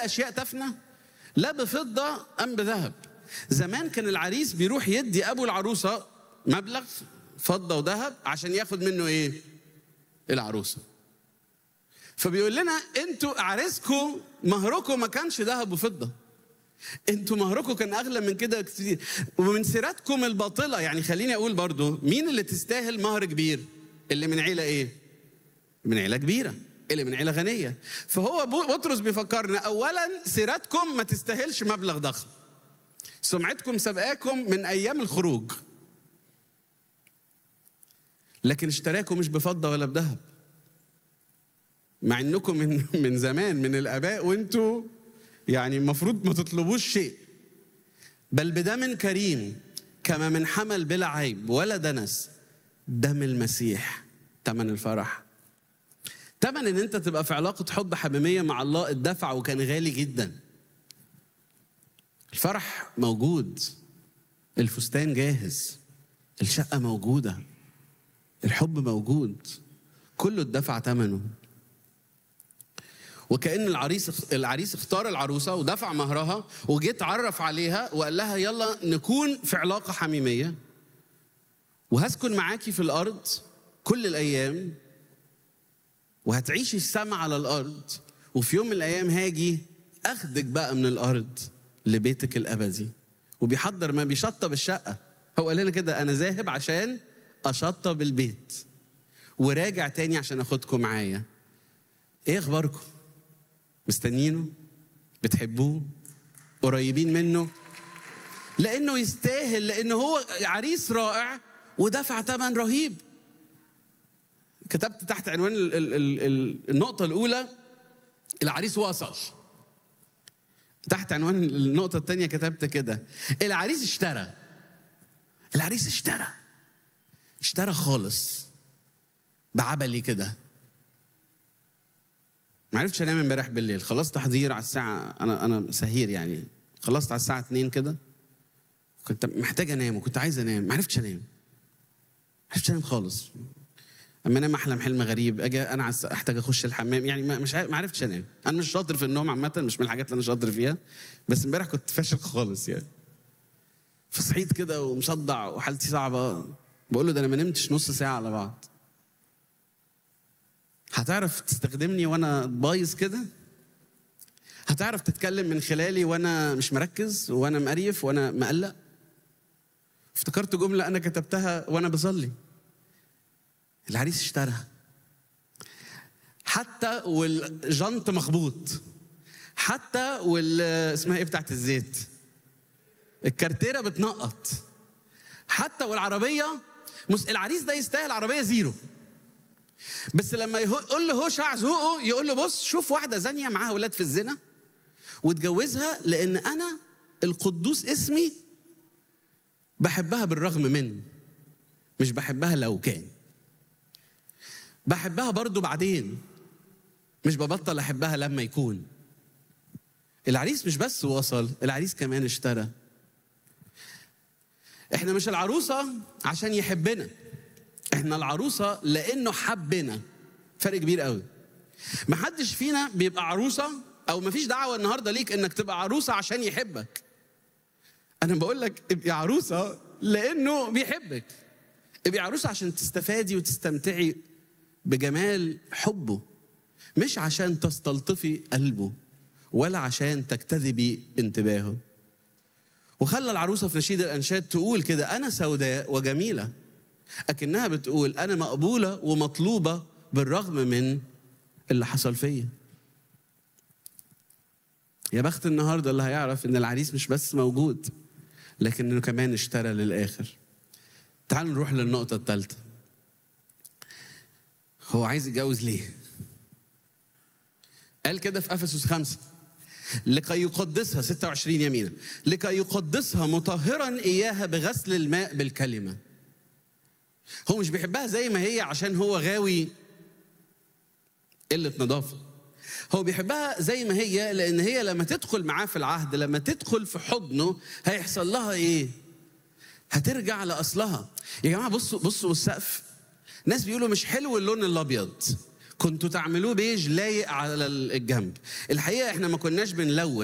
أشياء تفنى؟ لا بفضة أم بذهب. زمان كان العريس بيروح يدي أبو العروسة مبلغ فضة وذهب عشان ياخد منه إيه؟ العروسة. فبيقول لنا انتوا عريسكم مهركم ما كانش ذهب وفضة، انتوا مهركم كان اغلى من كده كتير. ومن سيرتكم الباطله، يعني خليني اقول برضو مين اللي تستاهل مهر كبير؟ اللي من عيله ايه؟ من عيله كبيره، اللي من عيله غنيه. فهو بطرس بيفكرنا اولا سيرتكم ما تستاهلش مبلغ ضخم، سمعتكم سبقاكم من ايام الخروج، لكن اشتراكم مش بفضه ولا بذهب، مع انكم من زمان من الاباء وانتوا يعني المفروض ما تطلبوش شيء، بل بدم كريم كما من حمل بلا عيب ولا دنس، دم المسيح تمن الفرح. تمن ان انت تبقى في علاقة حب حميمية مع الله الدفع وكان غالي جدا. الفرح موجود، الفستان جاهز، الشقة موجودة، الحب موجود، كله اتدفع ثمنه. وكأن العريس اختار العروسة ودفع مهرها وجيت اتعرف عليها وقال لها يلا نكون في علاقة حميمية وهسكن معاكي في الأرض كل الأيام وهتعيشي السماء على الأرض، وفي يوم من الأيام هاجي أخدك بقى من الأرض لبيتك الأبدي. وبيحضر ما بيشطب الشقة، هو قال لنا كده أنا ذاهب عشان أشطب البيت وراجع تاني عشان أخدكم معايا. إيه أخباركم؟ مستنينه؟ بتحبوه؟ قريبين منه؟ لأنه يستاهل، لأنه هو عريس رائع ودفع ثمن رهيب. كتبت تحت عنوان النقطة الأولى العريس وصل. تحت عنوان النقطة الثانية كتبت كده العريس اشترى. العريس اشترى خالص بعبلي كده. ما عرفتش انام امبارح بالليل، خلصت تحضير على الساعه، انا سهير يعني، خلصت على الساعه 2 كده، كنت محتاج انام وكنت عايز انام، ما عرفتش انام خالص. اما انام احلم حلم غريب، اجي انا احتاج اخش الحمام، يعني ما عرفتش انام. انا مش شاطر في النوم عامه، مش من الحاجات اللي انا شاطر فيها، بس امبارح كنت فاشل خالص يعني. فصحيت كده ومصدع وحالتي صعبه، بقول له ده انا ما نمتش نص ساعه على بعض. هتعرف تستخدمني وانا بايظ كده؟ هتعرف تتكلم من خلالي وانا مش مركز وانا مقريف وانا مقلق؟ افتكرت جملة انا كتبتها وانا بصلي. العريس اشترى حتى والجنط مخبوط، حتى اسمها ايه بتاعت الزيت، الكارتيرة بتنقط، حتى والعربية العريس ده يستاهل عربية زيرو. بس لما يقول له هوشع ذوقه، يقول له بص شوف واحدة زانية معاها ولاد في الزنا وتجوزها، لأن أنا القدوس اسمي بحبها بالرغم من، مش بحبها لو كان، بحبها برضو بعدين، مش ببطل أحبها لما يكون. العريس مش بس وصل، العريس كمان اشترى. احنا مش العروسة عشان يحبنا، احنا العروسة لانه حبنا. فرق كبير قوي. محدش فينا بيبقى عروسة، او مفيش دعوة النهاردة ليك انك تبقى عروسة عشان يحبك. انا بقول لك ابقي عروسة لانه بيحبك، ابقي عروسة عشان تستفادي وتستمتعي بجمال حبه، مش عشان تستلطفي قلبه ولا عشان تجتذبي انتباهه. وخلى العروسة في نشيد الأنشاد تقول كده أنا سوداء وجميلة، أكنها بتقول أنا مقبولة ومطلوبة بالرغم من اللي حصل فيا. يا بخت النهاردة اللي هيعرف إن العريس مش بس موجود، لكنه كمان اشترى للآخر. تعالوا نروح للنقطة الثالثة. هو عايز يتجوز ليه؟ قال كده في أفسس 5 لكي يقدسها 26 يمينا، لكي يقدسها مطهرا إياها بغسل الماء بالكلمة. هو مش بيحبها زي ما هي عشان هو غاوي قلة نظافة، هو بيحبها زي ما هي لأن هي لما تدخل معاه في العهد، لما تدخل في حضنه هيحصل لها إيه؟ هترجع لأصلها. يا جماعة بصوا السقف، ناس بيقولوا مش حلو اللون الأبيض، كنتوا تعملوه بيج لايق على الجنب. الحقيقه احنا ما كناش بنلون.